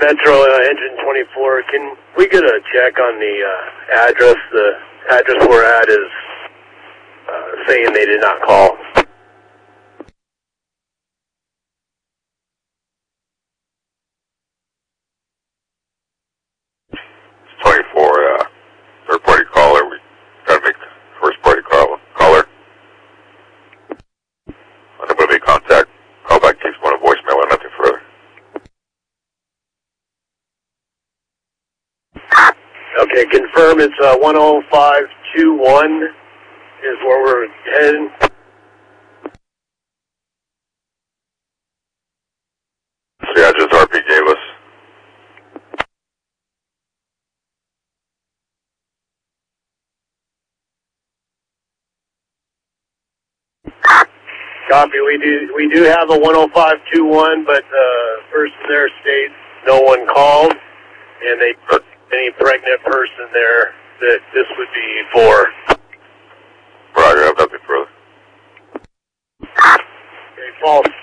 Metro Engine 24, can we get a check on the address? The address we're at is saying they did not call. It's 24, third-party caller. We got to make first-party caller. Unable to make contact. Callback keeps going to voicemail or nothing further. Okay, confirm it's 10521 is where we're heading. The address RP gave us. Copy. We do have a 10521, but the person there states no one called, and they put any pregnant person there that this would be for. Roger, I have nothing further. Okay, false.